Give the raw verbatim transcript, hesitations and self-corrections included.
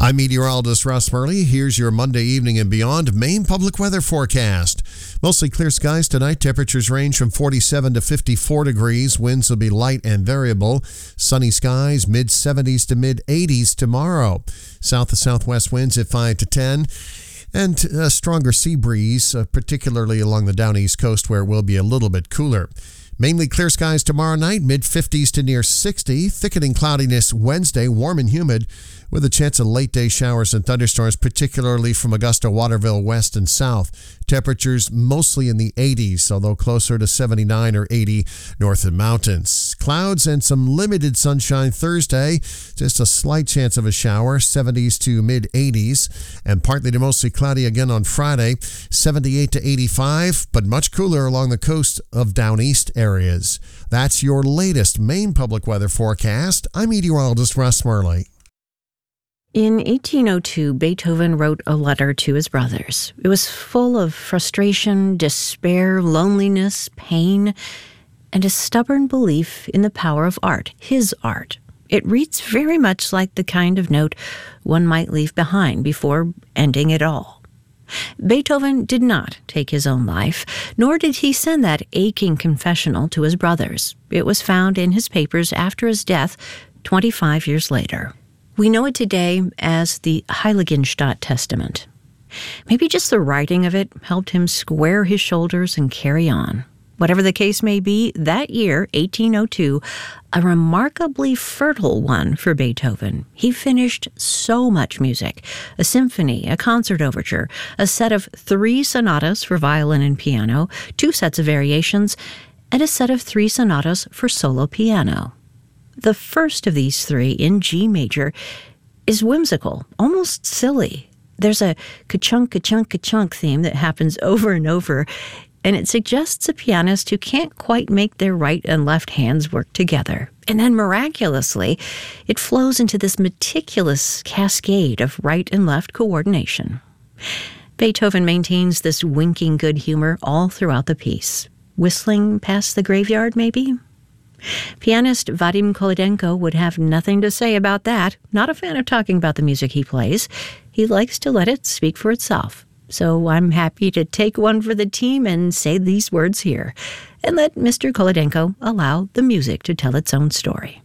I'm meteorologist Russ Murley. Here's your Monday evening and beyond Maine public weather forecast. Mostly clear skies tonight. Temperatures range from forty-seven to fifty-four degrees. Winds will be light and variable. Sunny skies, mid seventies to mid eighties tomorrow. South to southwest winds at five to ten. And a stronger sea breeze, uh, particularly along the down east coast where it will be a little bit cooler. Mainly clear skies tomorrow night, mid fifties to near sixty. Thickening cloudiness Wednesday, warm and humid, with a chance of late-day showers and thunderstorms, particularly from Augusta, Waterville, west and south. Temperatures mostly in the eighties, although closer to seventy-nine or eighty north of mountains. Clouds and some limited sunshine Thursday. Just a slight chance of a shower, seventies to mid-eighties. And partly to mostly cloudy again on Friday, seventy-eight to eighty-five, but much cooler along the coast of down east areas. That's your latest Maine public weather forecast. I'm meteorologist Russ Murley. In eighteen oh two, Beethoven wrote a letter to his brothers. It was full of frustration, despair, loneliness, pain, and a stubborn belief in the power of art, his art. It reads very much like the kind of note one might leave behind before ending it all. Beethoven did not take his own life, nor did he send that aching confessional to his brothers. It was found in his papers after his death, twenty-five years later. We know it today as the Heiligenstadt Testament. Maybe just the writing of it helped him square his shoulders and carry on. Whatever the case may be, that year, eighteen oh two, a remarkably fertile one for Beethoven. He finished so much music: a symphony, a concert overture, a set of three sonatas for violin and piano, two sets of variations, and a set of three sonatas for solo piano. The first of these three, in G major, is whimsical, almost silly. There's a ka-chunk, ka-chunk, ka-chunk theme that happens over and over, and it suggests a pianist who can't quite make their right and left hands work together. And then miraculously, it flows into this meticulous cascade of right and left coordination. Beethoven maintains this winking good humor all throughout the piece. Whistling past the graveyard, maybe? Pianist Vadim Kolodenko would have nothing to say about that. Not a fan of talking about the music he plays. He likes to let it speak for itself. So I'm happy to take one for the team and say these words here, and let Mister Kolodenko allow the music to tell its own story.